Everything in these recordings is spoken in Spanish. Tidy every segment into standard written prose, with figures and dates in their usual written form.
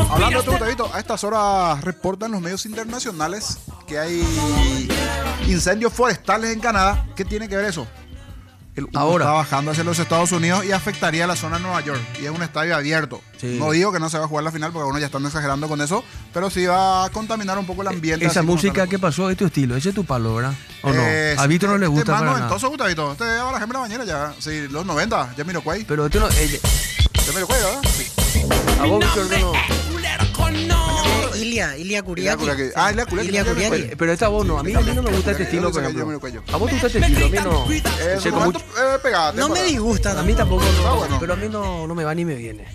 Hablando de Gustavito, a estas horas reportan los medios internacionales que hay incendios forestales en Canadá. ¿Qué tiene que ver eso? El humo Ahora está bajando hacia los Estados Unidos y afectaría a la zona de Nueva York. Y es un estadio abierto. Sí. No digo que no se va a jugar la final porque uno ya están exagerando con eso, pero sí va a contaminar un poco el ambiente. Esa así como música tal. que pasó es tu estilo, ese es tu palo, ¿verdad? ¿O no? A Víctor no le gusta Más para nada. noventoso, Gustavito. Este va a la gente de la mañana ya. Sí, los 90, ya Jamiroquai. Pero esto no... Jamiroquai, ¿verdad? Sí. a vos, Víctor, no... Ilia Kuriaki. Ilia Kuriaki. Pero esta voz no, a mí no me gusta este estilo, por ejemplo. A vos te gusta este estilo, a mí no. Sé como mucho- No me disgusta. A mí tampoco, no, bueno. pero a mí no me va ni me viene.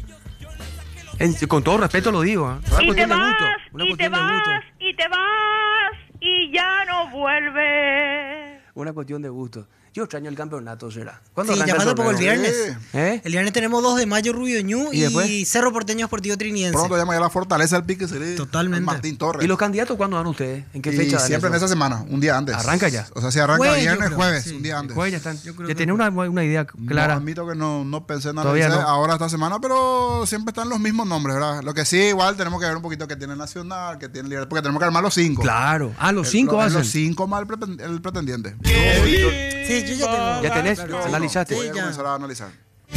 Con todo respeto lo digo, ¿eh? Una Y te cuestión de vas, gusto. Una y te cuestión de gusto. vas, y te vas, y ya no vuelves. Una cuestión de gusto. Yo extraño el campeonato, será. ¿Cuándo Sí, arranca ya el falta poco el torneo? viernes. ¿Eh? El viernes tenemos 2 de mayo Rubio Ñu ¿Y después? y Cerro Porteño Esportivo Trinidense. Pronto llama ya la fortaleza del pique sería Totalmente. Martín Torres. ¿Y los candidatos cuándo van ustedes? ¿En qué Y fecha? dan siempre en eso? esa semana, un día antes. ¿Arranca ya? O sea, si arranca Jueves, yo viernes, creo, jueves, sí. un día antes. Pues ya están. Yo creo Ya que tenés una idea clara. No, admito que no pensé en Todavía analizar no. ahora esta semana, pero siempre están los mismos nombres, ¿verdad? Lo que sí, igual tenemos que ver un poquito que tiene Nacional, que tiene Libertad, porque tenemos que armar los 5. Claro. Ah, los 5 hacen. Los 5 más el pretendiente. Sí, yo ya tengo. Ya tenés, Claro, analizaste. Voy a ya. comenzar a analizar.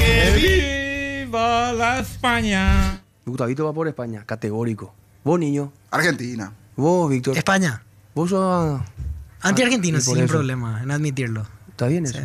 ¡Que viva la España! Gustavito va por España, categórico. Vos, niño. Argentina. Vos, Víctor. España. Vos sos... Anti-argentino, y por sin eso. problema en admitirlo. ¿Está bien eso? Sí.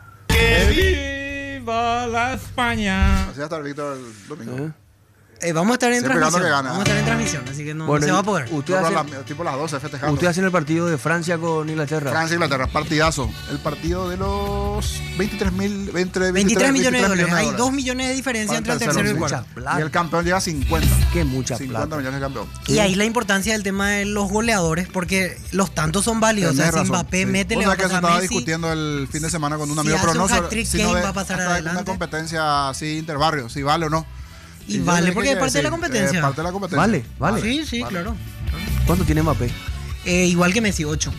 ¡Que viva la España! Así va a estar Víctor el domingo. ¿Eh? Vamos a estar en Siempre ganando transmisión. que gana. Vamos a estar en transmisión, así que no Bueno, se va y a poder. Usted No, pero hace, tipo las 12 festejando. usted hace el partido de Francia con Inglaterra. Francia e Inglaterra, partidazo. El partido de los 23 millones de dólares. Hay 2 millones de diferencia entre el tercero y el mucha cuarto. plata. Y el campeón llega a 50. Qué mucha 50 plata. millones de campeón. Y ahí la importancia del tema de los goleadores, porque los tantos son válidos. O sea, Tenés si razón, Mbappé sí. mete, Vos le va a sabés que eso pasar a estaba Messi. discutiendo el fin de semana con un Si amigo, pero hace no un hat-trick, sino Kane de va a pasar hasta adelante. una competencia así interbarrio, si vale o no. Y yo vale, dije porque es que parte de la sí, competencia. parte de la competencia. Vale, vale. Sí, sí, Vale. claro. ¿Cuánto tiene Mbappé? Igual que Messi, 8.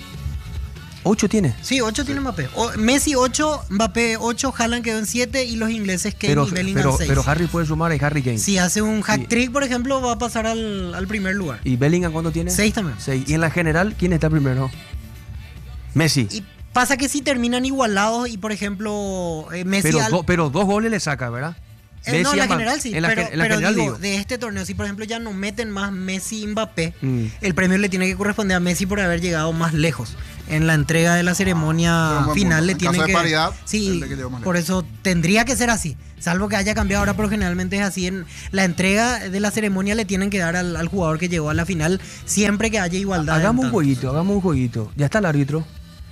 8 tiene. Sí, 8 tiene Mbappé. Messi 8, Mbappé 8, Haaland quedó en 7 y los ingleses Kane Pero, y Bellingham 6. pero Harry puede sumar, es Harry Kane. Si hace un hat-trick, por ejemplo, va a pasar al primer lugar. ¿Y Bellingham cuánto tiene? 6 también. 6. ¿Y en la general quién está primero? Messi. Y pasa que si terminan igualados y, por ejemplo, Messi... Pero 2 goles le saca, ¿verdad? no, Messi en la a Ma- general sí, en la pero general digo, digo. de este torneo, si por ejemplo ya no meten más Messi y Mbappé, Mm. el premio le tiene que corresponder a Messi por haber llegado más lejos. En la entrega de la ceremonia Pero un buen final punto. le En tienen caso de que... paridad, sí, el de que llegó más por eso tendría que ser así. Salvo que haya cambiado ahora, pero generalmente es así. En la entrega de la ceremonia le tienen que dar al jugador que llegó a la final siempre que haya igualdad. Hagamos en un tantos. jueguito. ¿Ya está el árbitro?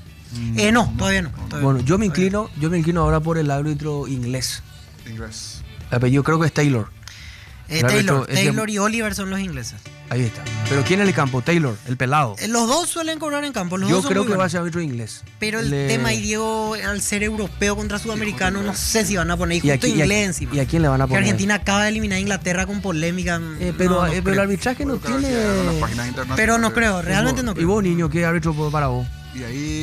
No, todavía no. todavía Bueno, no. yo me inclino ahora por el árbitro inglés. Inglés. El apellido creo que es Taylor. El árbitro es de- Taylor y Oliver son los ingleses. Ahí está. Pero ¿quién en el campo? Taylor, el pelado. Los dos suelen cobrar en campo. Los Yo dos son creo muy que va a buenos. ser árbitro inglés. Pero el tema, y Diego, al ser europeo contra sudamericano, no sé si van a poner ¿Y justo a inglés encima. ¿Y a quién le van a Que poner? Argentina acaba de eliminar a Inglaterra con polémica. Pero, no pero el creo. arbitraje no Claro, tiene... sí, en las páginas internacionales. Pero no creo, realmente no ¿Y creo. vos, niño, qué árbitro para vos? Y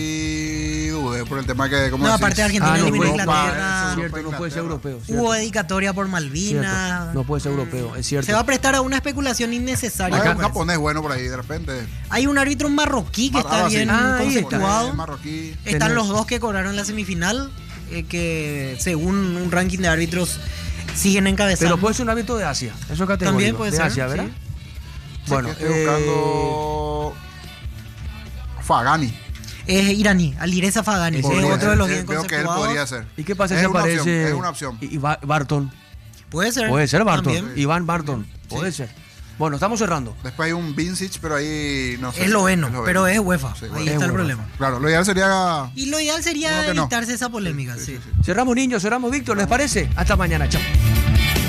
ahí dudé por el tema que, ¿cómo No, decís? aparte Argentina Ah, no eliminó a puede- Inglaterra. Cierto, no puede ser europeo. Cierto, Hubo dedicatoria por Malvinas. cierto. No puede ser europeo, es cierto. Se va a prestar a una especulación innecesaria. Hay me un parece. japonés bueno por ahí, de repente. Hay un árbitro marroquí que está bien ahí está. conceptuado. Marroquí. Están Tenés- los dos que cobraron la semifinal, que según un ranking de árbitros siguen encabezando. Pero puede ser un árbitro de Asia. Eso es categórico. También puede de ser, Asia, ¿verdad? sí. Bueno, Estoy buscando Fagani. Es iraní, Alireza Fagani, que es Podría otro de los ser. bien Veo que él conceptuados. podría ser. ¿y qué pasa Es si una aparece opción, es una opción. Barton? Puede ser. Puede ser Barton. también. Iván Barton. Puede ser. Bueno, estamos cerrando. Después hay un Vincic, pero ahí no sé. Es esloveno, pero es UEFA. Sí, Ahí bueno. está el UEFA. problema. Claro, lo ideal sería. Y lo ideal sería Uno que no. evitarse esa polémica, sí. Cerramos, niños, cerramos, Víctor, ¿les parece? Hasta mañana, chao.